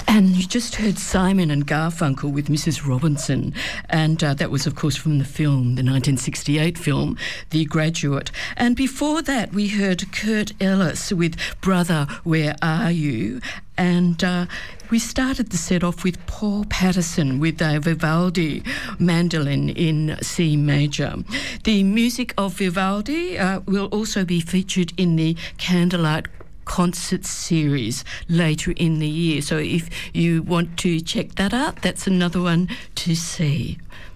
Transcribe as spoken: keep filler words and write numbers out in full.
And you just heard Simon and Garfunkel with Missus Robinson, and uh, that was, of course, from the film, the nineteen sixty-eight film, The Graduate. And before that, we heard Kurt Ellis with Brother, Where Are You? And uh, we started the set off with Paul Patterson with uh, Vivaldi mandolin in C major. The music of Vivaldi uh, will also be featured in the Candlelight concert series later in the year. So if you want to check that out, that's another one to see.